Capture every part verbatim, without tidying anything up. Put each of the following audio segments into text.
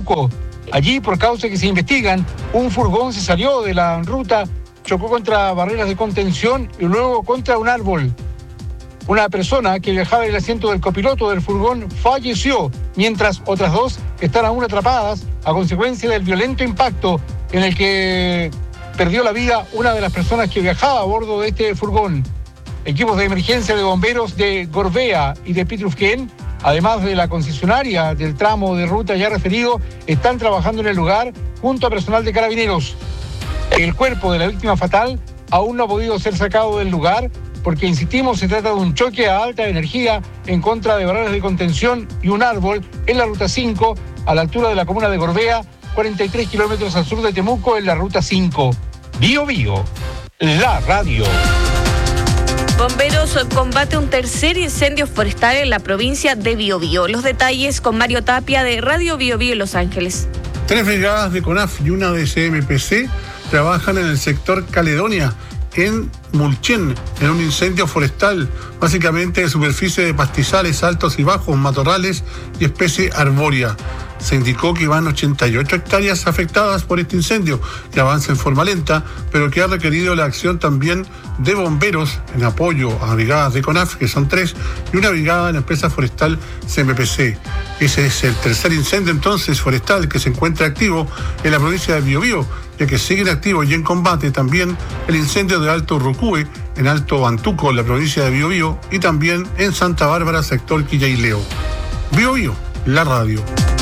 Temuco. Allí, por causas que se investigan, un furgón se salió de la ruta, chocó contra barreras de contención y luego contra un árbol. Una persona que viajaba en el asiento del copiloto del furgón falleció, mientras otras dos están aún atrapadas a consecuencia del violento impacto en el que perdió la vida una de las personas que viajaba a bordo de este furgón. Equipos de emergencia de bomberos de Gorbea y de Pitrufquén, además de la concesionaria del tramo de ruta ya referido, están trabajando en el lugar junto a personal de carabineros. El cuerpo de la víctima fatal aún no ha podido ser sacado del lugar porque, insistimos, se trata de un choque a alta energía en contra de barreras de contención y un árbol en la ruta cinco a la altura de la comuna de Gorbea, cuarenta y tres kilómetros al sur de Temuco en la ruta cinco. Bío Bío, la radio. Bomberos combate un tercer incendio forestal en la provincia de Biobío. Los detalles con Mario Tapia de Radio Biobío en Los Ángeles. Tres brigadas de CONAF y una de C M P C trabajan en el sector Caledonia, en Mulchen, en un incendio forestal, básicamente de superficie de pastizales altos y bajos, matorrales y especie arbórea. Se indicó que van ochenta y ocho hectáreas afectadas por este incendio, que avanza en forma lenta, pero que ha requerido la acción también de bomberos en apoyo a brigadas de CONAF, que son tres, y una brigada de la empresa forestal C M P C. Ese es el tercer incendio entonces forestal que se encuentra activo en la provincia de Biobío, ya que siguen activos y en combate también el incendio de Alto Rucúe, en Alto Antuco, en la provincia de Biobío, y también en Santa Bárbara, sector Quillaileo. Biobío, la radio.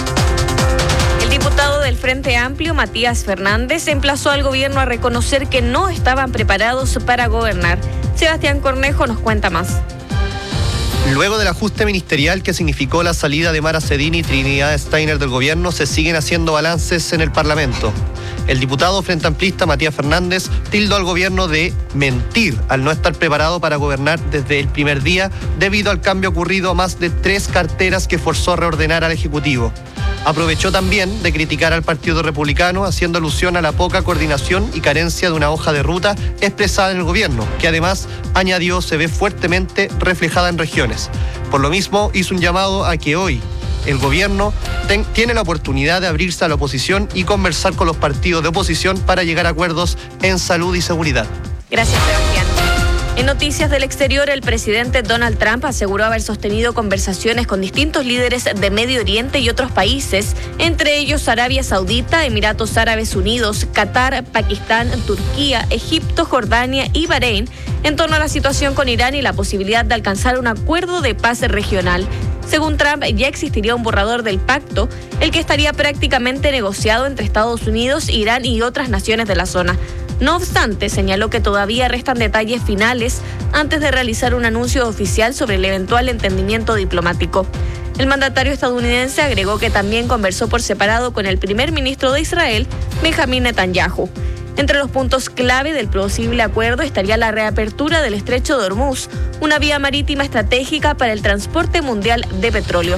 El diputado del Frente Amplio, Matías Fernández, emplazó al gobierno a reconocer que no estaban preparados para gobernar. Sebastián Cornejo nos cuenta más. Luego del ajuste ministerial que significó la salida de Mara Cedini y Trinidad Steiner del gobierno, se siguen haciendo balances en el Parlamento. El diputado frente amplista Matías Fernández tildó al gobierno de mentir al no estar preparado para gobernar desde el primer día debido al cambio ocurrido a más de tres carteras que forzó a reordenar al Ejecutivo. Aprovechó también de criticar al Partido Republicano, haciendo alusión a la poca coordinación y carencia de una hoja de ruta expresada en el gobierno, que además, añadió, se ve fuertemente reflejada en regiones. Por lo mismo, hizo un llamado a que hoy el gobierno ten, tiene la oportunidad de abrirse a la oposición y conversar con los partidos de oposición para llegar a acuerdos en salud y seguridad. Gracias, Sebastián. En noticias del exterior, el presidente Donald Trump aseguró haber sostenido conversaciones con distintos líderes de Medio Oriente y otros países, entre ellos Arabia Saudita, Emiratos Árabes Unidos, Qatar, Pakistán, Turquía, Egipto, Jordania y Bahrein, en torno a la situación con Irán y la posibilidad de alcanzar un acuerdo de paz regional. Según Trump, ya existiría un borrador del pacto, el que estaría prácticamente negociado entre Estados Unidos, Irán y otras naciones de la zona. No obstante, señaló que todavía restan detalles finales antes de realizar un anuncio oficial sobre el eventual entendimiento diplomático. El mandatario estadounidense agregó que también conversó por separado con el primer ministro de Israel, Benjamín Netanyahu. Entre los puntos clave del posible acuerdo estaría la reapertura del estrecho de Hormuz, una vía marítima estratégica para el transporte mundial de petróleo.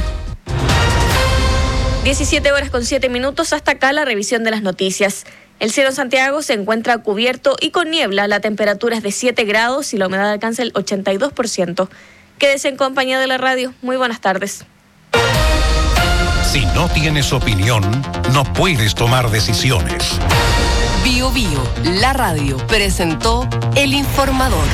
diecisiete horas con siete minutos, hasta acá la revisión de las noticias. El cielo en Santiago se encuentra cubierto y con niebla, la temperatura es de siete grados y la humedad alcanza el ochenta y dos por ciento. Quédese en compañía de la radio. Muy buenas tardes. Si no tienes opinión, no puedes tomar decisiones. Bío Bío, la radio, presentó El Informador.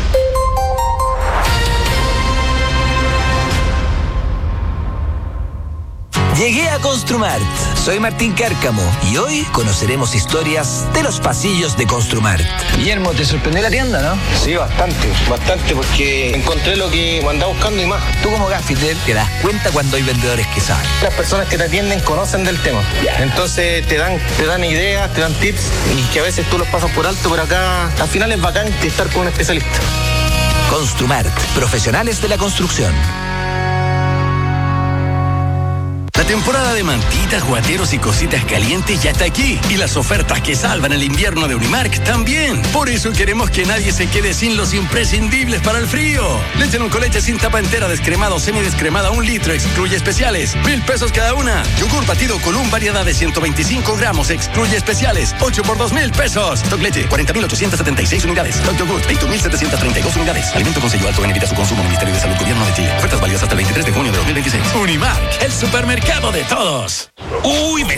Llegué a Construmart. Soy Martín Cárcamo y hoy conoceremos historias de los pasillos de Construmart. Guillermo, ¿te sorprendió la tienda, no? Sí, bastante, bastante, porque encontré lo que me andaba buscando y más. Tú como gaffiter te das cuenta cuando hay vendedores que saben. Las personas que te atienden conocen del tema. Entonces te dan, te dan ideas, te dan tips y que a veces tú los pasas por alto, pero acá al final es bacán estar con un especialista. Construmart, profesionales de la construcción. La temporada de mantitas, guateros y cositas calientes ya está aquí. Y las ofertas que salvan el invierno de Unimark también. Por eso queremos que nadie se quede sin los imprescindibles para el frío. Leche en un coleche sin tapa entera, descremada o semidescremada, un litro, excluye especiales. Mil pesos cada una. Yogur batido con un variedad de ciento veinticinco gramos, excluye especiales. Ocho por dos mil pesos. Stock leche, cuarenta mil ochocientas setenta y seis unidades. Stock yogur, veinte mil setecientos treinta y dos unidades. Alimento con sello alto en evita su consumo. Ministerio de Salud, Gobierno de Chile. Ofertas válidas hasta el veintitrés de junio de dos mil veintiséis. Unimark, el supermercado de todos. Uy, me